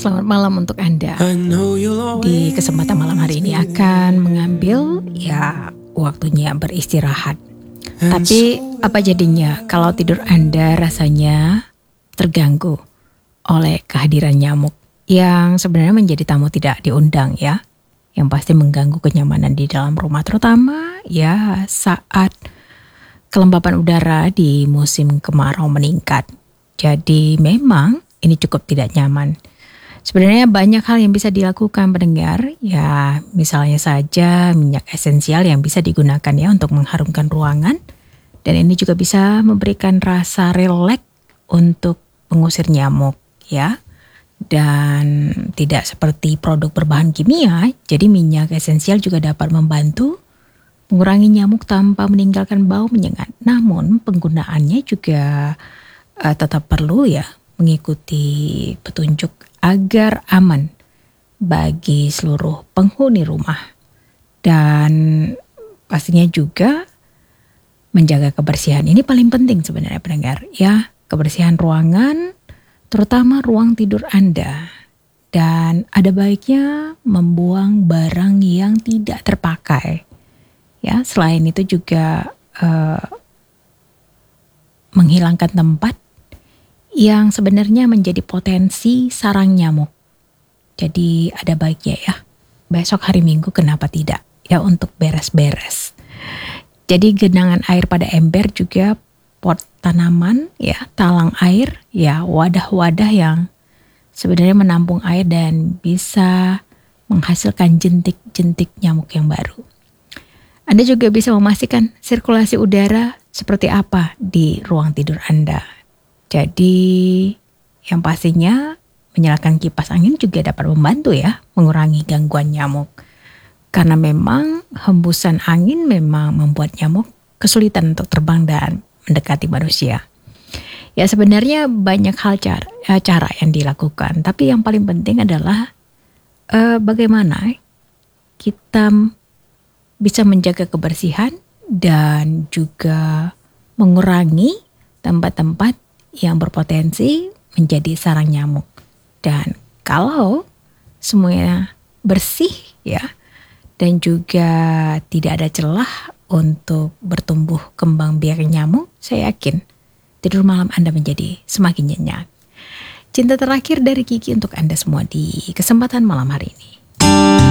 Selamat malam untuk Anda. Di kesempatan malam hari ini akan mengambil waktunya beristirahat. Tapi apa jadinya kalau tidur Anda rasanya terganggu oleh kehadiran nyamuk yang sebenarnya menjadi tamu tidak diundang ya. Yang pasti mengganggu kenyamanan di dalam rumah, terutama ya saat kelembapan udara di musim kemarau meningkat. Jadi memang ini cukup tidak nyaman. Sebenarnya banyak hal yang bisa dilakukan pendengar, ya misalnya saja minyak esensial yang bisa digunakan ya untuk mengharumkan ruangan. Dan ini juga bisa memberikan rasa rileks untuk pengusir nyamuk ya. Dan tidak seperti produk berbahan kimia, jadi minyak esensial juga dapat membantu mengurangi nyamuk tanpa meninggalkan bau menyengat. Namun penggunaannya juga tetap perlu ya mengikuti petunjuk agar aman bagi seluruh penghuni rumah. Dan pastinya juga menjaga kebersihan. Ini paling penting sebenarnya pendengar ya. Kebersihan ruangan, terutama ruang tidur Anda. Dan ada baiknya membuang barang yang tidak terpakai. Ya, selain itu juga menghilangkan tempat yang sebenarnya menjadi potensi sarang nyamuk. Jadi ada baiknya ya, besok hari Minggu kenapa tidak ya untuk beres-beres. Jadi genangan air pada ember juga pot tanaman ya, talang air ya, wadah-wadah yang sebenarnya menampung air dan bisa menghasilkan jentik-jentik nyamuk yang baru. Anda juga bisa memastikan sirkulasi udara seperti apa di ruang tidur Anda. Jadi yang pastinya menyalakan kipas angin juga dapat membantu ya mengurangi gangguan nyamuk. Karena memang hembusan angin memang membuat nyamuk kesulitan untuk terbang dan mendekati manusia. Ya sebenarnya banyak hal cara yang dilakukan. Tapi yang paling penting adalah bagaimana kita bisa menjaga kebersihan dan juga mengurangi tempat-tempat yang berpotensi menjadi sarang nyamuk. Dan kalau semuanya bersih ya, dan juga tidak ada celah untuk bertumbuh kembang biak nyamuk, saya yakin tidur malam Anda menjadi semakin nyenyak. Cinta terakhir dari Kiki untuk Anda semua di kesempatan malam hari ini.